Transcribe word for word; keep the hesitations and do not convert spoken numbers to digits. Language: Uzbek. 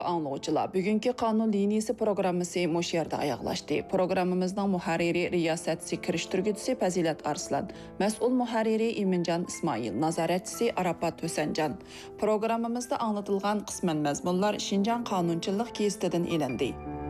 Anlovchilar, bugungi qonun liniyasi programmasi mush yerda oyoqlashdi. Programmamizning muharriri riyosatchisi kirishtirguvchisi Fazilat Arslan, mas'ul muharriri Iminjon Ismoil, nazoratchisi Arafat Husanjon. Programmamizda anlatilgan qisman mazmunlar Şinjan qonunchilik gazetidan ilindi.